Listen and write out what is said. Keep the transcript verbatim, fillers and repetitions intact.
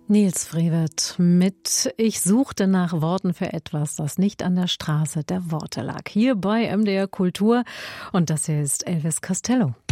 Nils Frevert mit Ich suchte nach Worten für etwas, das nicht an der Straße der Worte lag. Hier bei M D R Kultur. Und das hier ist Elvis Costello.